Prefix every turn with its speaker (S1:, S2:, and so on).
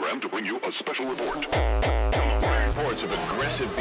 S1: program to bring you a special report. Reports of aggressive